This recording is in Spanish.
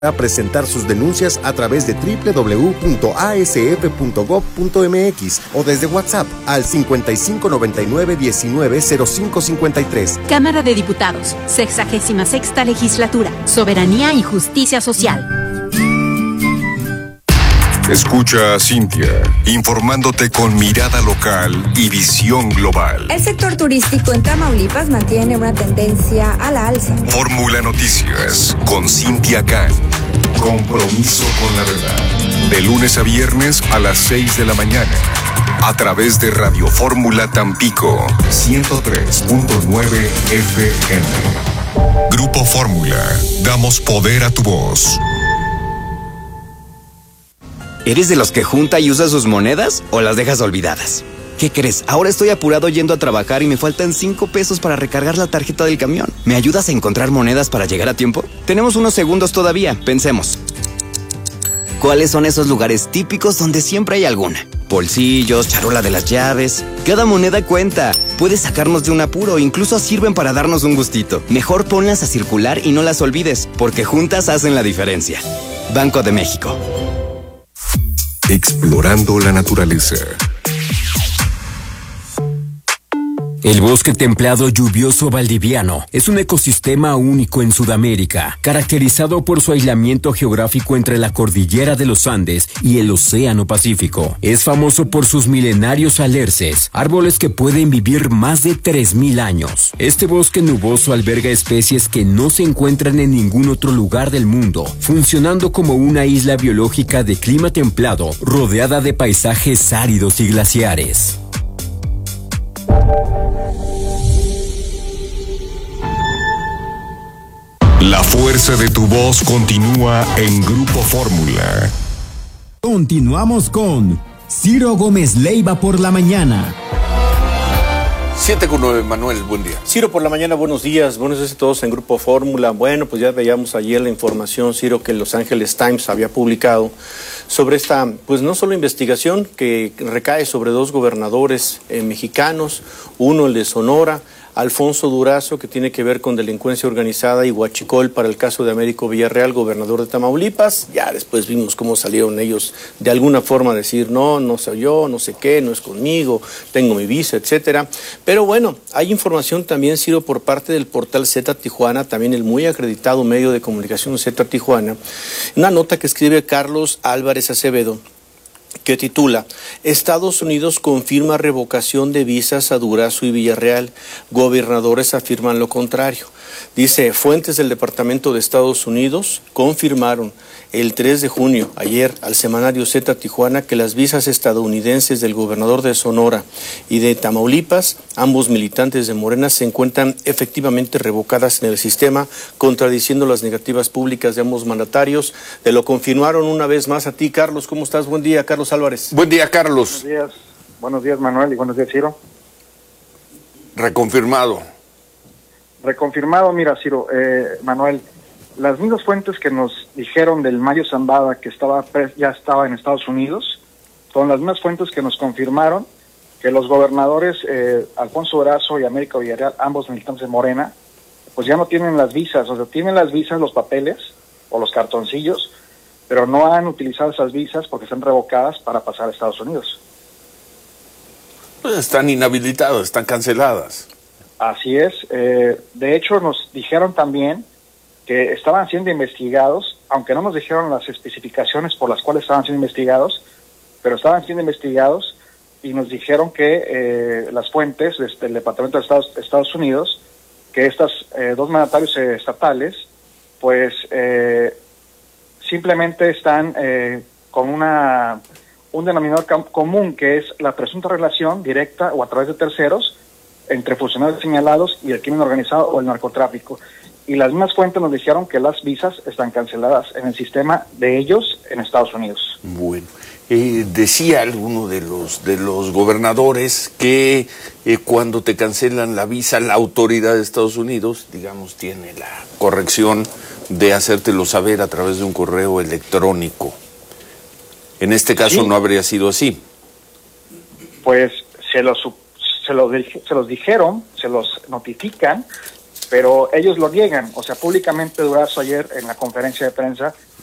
a presentar sus denuncias a través de www.asf.gov.mx o desde WhatsApp al 5599-190553. Cámara de Diputados, 66ª Legislatura, Soberanía y Justicia Social. Escucha a Cintia, informándote con mirada local y visión global. El sector turístico en Tamaulipas mantiene una tendencia a la alza. Fórmula Noticias con Cintia Can. Compromiso con la verdad. De lunes a viernes a las 6 de la mañana. A través de Radio Fórmula Tampico 103.9 FM. Grupo Fórmula. Damos poder a tu voz. ¿Eres de los que junta y usa sus monedas o las dejas olvidadas? ¿Qué crees? Ahora estoy apurado yendo a trabajar y me faltan 5 pesos para recargar la tarjeta del camión. ¿Me ayudas a encontrar monedas para llegar a tiempo? Tenemos unos segundos todavía, pensemos. ¿Cuáles son esos lugares típicos donde siempre hay alguna? Bolsillos, charola de las llaves. Cada moneda cuenta. Puedes sacarnos de un apuro, incluso sirven para darnos un gustito. Mejor ponlas a circular y no las olvides, porque juntas hacen la diferencia. Banco de México. Explorando la naturaleza. El bosque templado lluvioso valdiviano es un ecosistema único en Sudamérica, caracterizado por su aislamiento geográfico entre la cordillera de los Andes y el Océano Pacífico. Es famoso por sus milenarios alerces, árboles que pueden vivir más de 3.000 años. Este bosque nuboso alberga especies que no se encuentran en ningún otro lugar del mundo, funcionando como una isla biológica de clima templado, rodeada de paisajes áridos y glaciares. La fuerza de tu voz continúa en Grupo Fórmula. Continuamos con Ciro Gómez Leiva por la mañana. 7:09, Manuel, buen día. Ciro, por la mañana, buenos días a todos en Grupo Fórmula. Bueno, pues ya veíamos ayer la información, Ciro, que el Los Angeles Times había publicado sobre esta, pues no solo investigación que recae sobre 2 gobernadores mexicanos, uno el de Sonora, Alfonso Durazo, que tiene que ver con delincuencia organizada, y Huachicol para el caso de Américo Villarreal, gobernador de Tamaulipas. Ya después vimos cómo salieron ellos de alguna forma a decir, no soy yo, no sé qué, no es conmigo, tengo mi visa, etcétera. Pero bueno, hay información también, Ciro, por parte del portal Z Tijuana, también el muy acreditado medio de comunicación Z Tijuana, una nota que escribe Carlos Álvarez Acevedo, que titula: Estados Unidos confirma revocación de visas a Durazo y Villarreal, gobernadores afirman lo contrario. Dice, fuentes del Departamento de Estados Unidos confirmaron el 3 de junio, ayer, al semanario Z Tijuana, que las visas estadounidenses del gobernador de Sonora y de Tamaulipas, ambos militantes de Morena, se encuentran efectivamente revocadas en el sistema, contradiciendo las negativas públicas de ambos mandatarios. Te lo confirmaron una vez más a ti, Carlos. ¿Cómo estás? Buen día, Carlos Álvarez. Buen día, Carlos. Buenos días, Manuel, y buenos días, Ciro. Reconfirmado, mira, Ciro, Manuel, las mismas fuentes que nos dijeron del Mario Zambada que ya estaba en Estados Unidos, son las mismas fuentes que nos confirmaron que los gobernadores Alfonso Durazo y Américo Villarreal, ambos militantes de Morena, pues ya no tienen las visas, o sea, tienen las visas, los papeles o los cartoncillos, pero no han utilizado esas visas porque están revocadas para pasar a Estados Unidos. Pues están inhabilitadas, están canceladas. Así es. De hecho, nos dijeron también que estaban siendo investigados, aunque no nos dijeron las especificaciones por las cuales estaban siendo investigados, pero estaban siendo investigados, y nos dijeron que las fuentes del Departamento de Estados Unidos, que estos 2 mandatarios estatales, pues simplemente están con un denominador común, que es la presunta relación directa o a través de terceros entre funcionarios señalados y el crimen organizado o el narcotráfico. Y las mismas fuentes nos dijeron que las visas están canceladas en el sistema de ellos en Estados Unidos. Bueno, decía alguno de los gobernadores que cuando te cancelan la visa, la autoridad de Estados Unidos, digamos, tiene la corrección de hacértelo saber a través de un correo electrónico. En este caso, ¿sí?, no habría sido así. Pues se los dijeron, se los notifican, pero ellos lo niegan. O sea, públicamente Durazo ayer en la conferencia de prensa